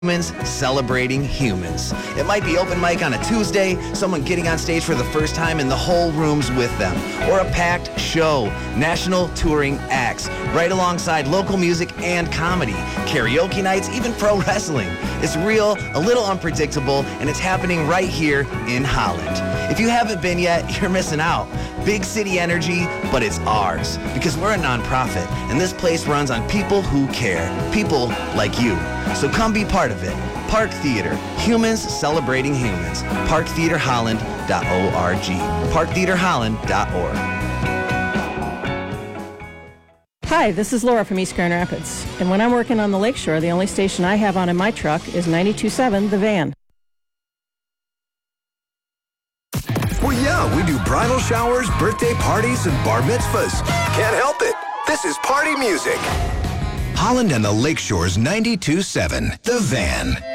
Humans celebrating humans. It might be open mic on a Tuesday, someone getting on stage for the first time and the whole room's with them. Or a packed show, national touring acts, right alongside local music and comedy, karaoke nights, even pro wrestling. It's real, a little unpredictable, and it's happening right here in Holland. If you haven't been yet, you're missing out. Big city energy, but it's ours because we're a nonprofit and this place runs on people who care, people like you. So come be part of it. Park Theater, humans celebrating humans. parktheaterholland.org. parktheaterholland.org. Hi, this is Laura from East Grand Rapids. And when I'm working on the lakeshore, the only station I have on in my truck is 92.7 The Van. Well, yeah, we do bridal showers, birthday parties, and bar mitzvahs. Can't help it. This is party music. Holland and the Lakeshore's 92.7 The Van.